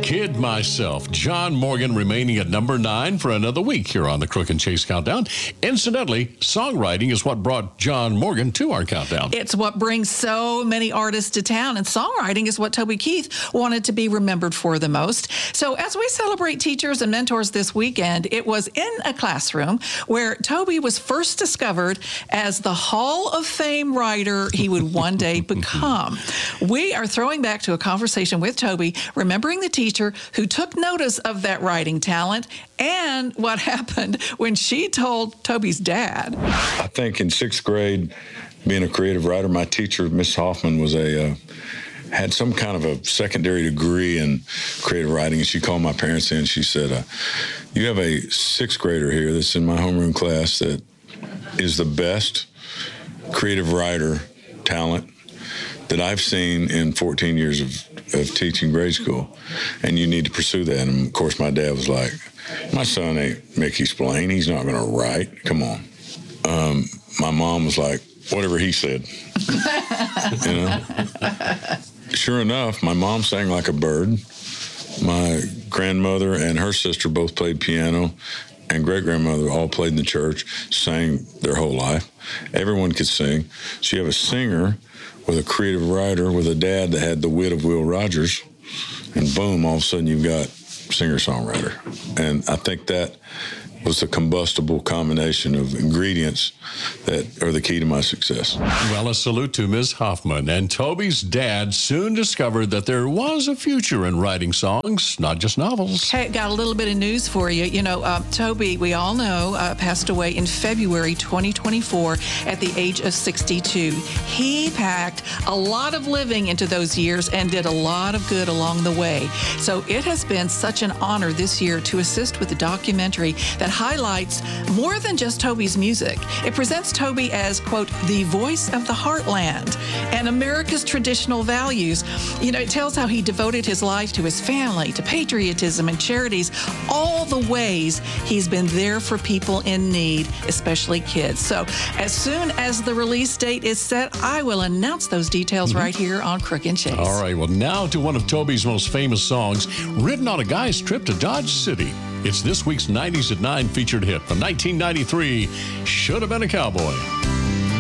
Kid myself. John Morgan remaining at number 9 for another week here on the Crook and Chase Countdown. Incidentally, songwriting is what brought John Morgan to our countdown. It's what brings so many artists to town, and songwriting is what Toby Keith wanted to be remembered for the most. So as we celebrate teachers and mentors this weekend, it was in a classroom where Toby was first discovered as the Hall of Fame writer he would one day become. We are throwing back to a conversation with Toby, remembering the teacher who took notice of that writing talent and what happened when she told Toby's dad. I think in 6th grade, being a creative writer, my teacher, Miss Hoffman, was had some kind of a secondary degree in creative writing, and she called my parents in. She said, you have a 6th grader here that's in my homeroom class that is the best creative writer talent that I've seen in 14 years of teaching grade school, and you need to pursue that. And of course, my dad was like, my son ain't Mickey Spillane. He's not going to write. Come on. My mom was like, whatever he said. You know? Sure enough, my mom sang like a bird. My grandmother and her sister both played piano, and great-grandmother all played in the church, sang their whole life. Everyone could sing. So you have a singer with a creative writer with a dad that had the wit of Will Rogers, and boom, all of a sudden you've got singer-songwriter. And I think that was the combustible combination of ingredients that are the key to my success. Well, a salute to Ms. Hoffman. And Toby's dad soon discovered that there was a future in writing songs, not just novels. Hey, got a little bit of news for you. You know, Toby, we all know, passed away in February 2024 at the age of 62. He packed a lot of living into those years and did a lot of good along the way. So it has been such an honor this year to assist with the documentary that highlights more than just Toby's music. It presents Toby as, quote, the voice of the heartland and America's traditional values. You know, it tells how he devoted his life to his family, to patriotism and charities, all the ways he's been there for people in need, especially kids. So as soon as the release date is set, I will announce those details right here on Crook and Chase. All right, well, now to one of Toby's most famous songs, written on a guy's trip to Dodge City. It's this week's 90s at 9 featured hit from 1993, Should Have Been a Cowboy.